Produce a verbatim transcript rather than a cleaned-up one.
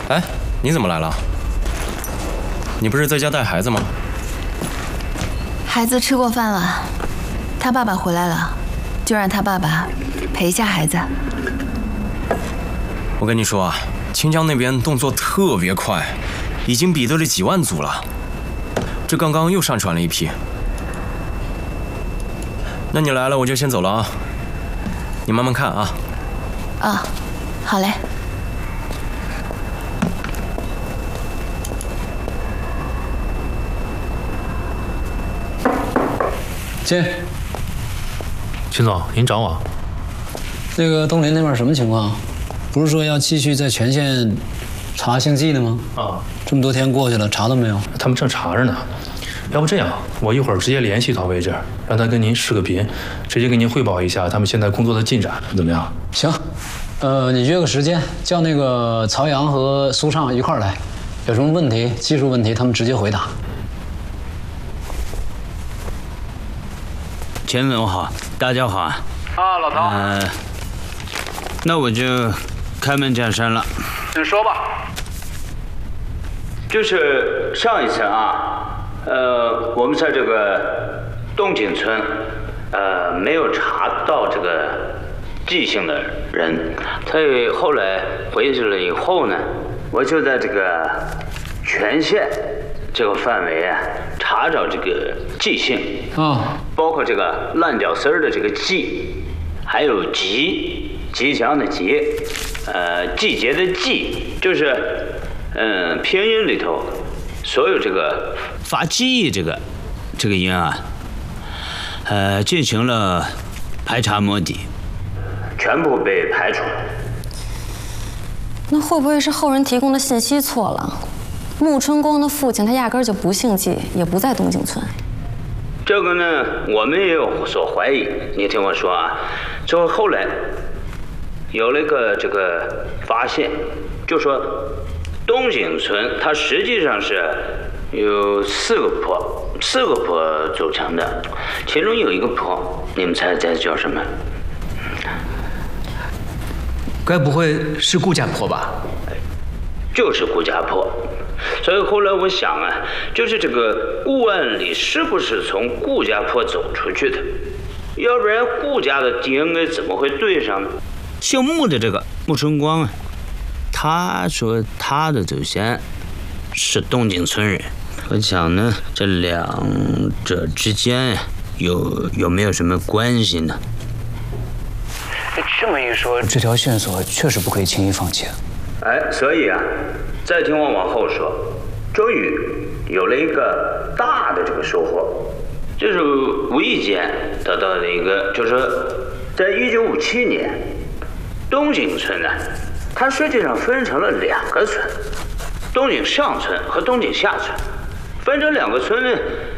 哎，你怎么来了？你不是在家带孩子吗？ 孩子吃过饭了，他爸爸回来了，就让他爸爸陪一下孩子。 我跟你说啊，清江那边动作特别快，已经比对了几万组了。这刚刚又上传了一批。那你来了，我就先走了啊。你慢慢看啊。 啊，好嘞。 进。 秦总，您找我？ 那个东林那边什么情况？不是说要继续在全县查姓季的吗？ 啊， 这么多天过去了，查到没有？ 他们正查着呢。要不这样，我一会儿直接联系陶位置，让他跟您视个频，直接给您汇报一下他们现在工作的进展，怎么样？ 行，呃，你约个时间，叫那个曹阳和苏畅一块儿来，有什么问题、技术问题，他们直接回答。 钱总好，大家好啊！ 啊，老陶。 呃，那我就开门见山了。 你说吧。 就是上一次啊，呃，我们在这个洞井村，呃，没有查到这个季姓的人，所以后来回去了以后呢，我就在这个全县这个范围啊，查找这个季姓啊、哦， 包括这个烂脚丝儿的这个季，还有吉，吉祥的吉，呃，季节的季，就是嗯、呃，拼音里头所有这个发季这个这个音啊，呃，进行了排查摸底，全部被排除了。 那会不会是后人提供的信息错了？穆春光的父亲他压根儿就不姓季，也不在东井村。 这个呢，我们也有所怀疑。你听我说啊，就后来有了一个这个发现，就说东井村它实际上是有四个坡，四个坡组成的，其中有一个坡，你们猜猜叫什么？ 该不会是顾家坡吧？ 就是顾家坡。所以后来我想啊，就是这个顾万里是不是从顾家坡走出去的？要不然顾家的 D N A 怎么会对上呢？姓穆的这个穆春光啊，他说他的祖先是东井村人。我想呢，这两者之间有有没有什么关系呢？ 这么一说，这条线索确实不可以轻易放弃。 哎，所以啊，再听我往后说，终于有了一个大的这个收获，就是无意间得到的一个，就是在一九五七年，东井村呢，它实际上分成了两个村，东井上村和东井下村，分成两个村呢，